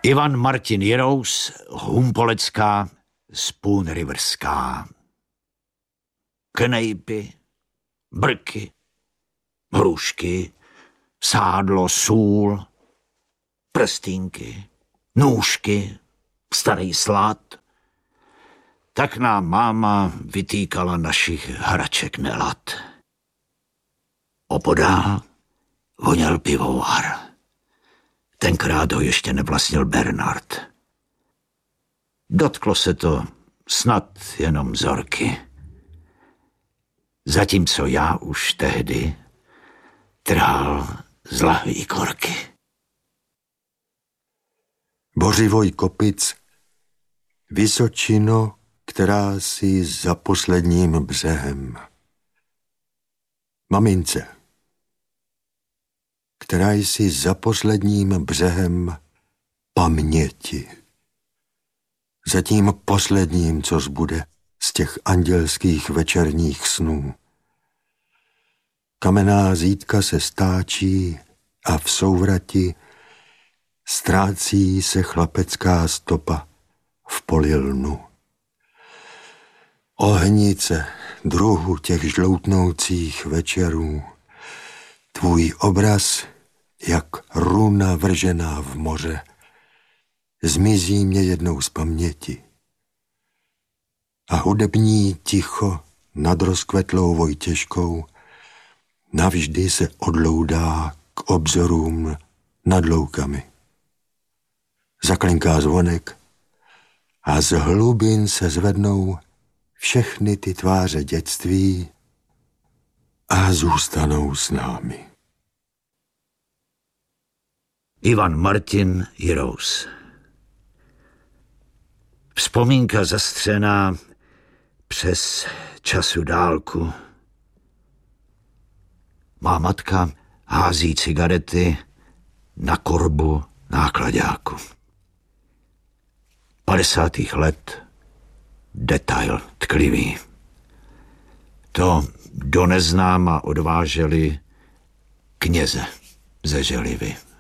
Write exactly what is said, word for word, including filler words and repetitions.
Ivan Martin Jirous, Humpolecká, Spoon Riverská. Knejpy, brky, hrušky, sádlo, sůl, prstínky, nůžky, starý slad. Tak nám máma vytýkala našich hraček nelad. Opodál voněl pivovar. Tenkrát ho ještě nevlastnil Bernard. Dotklo se to snad jenom Zorky. Zatímco já už tehdy trhal z lahví korky. Bořivoj Kopic, Vysočino, která si za posledním břehem. Mamince, která jsi za posledním břehem paměti. Za tím posledním, co zbude z těch andělských večerních snů. Kamenná zítka se stáčí a v souvrati ztrácí se chlapecká stopa v polilnu. Ohnice druhu těch žloutnoucích večerů, tvůj obraz, jak runa vržená v moře, zmizí mě jednou z paměti. A hudební ticho nad rozkvetlou Vojtěžkou navždy se odloudá k obzorům nad loukami. Zaklinká zvonek a z hlubin se zvednou všechny ty tváře dětství a zůstanou s námi. Ivan Martin Jirous. Vzpomínka zastřená přes času dálku. Má matka hází cigarety na korbu náklaďáku. padesátých let detail tklivý. To do neznáma odváželi kněze ze Želivy.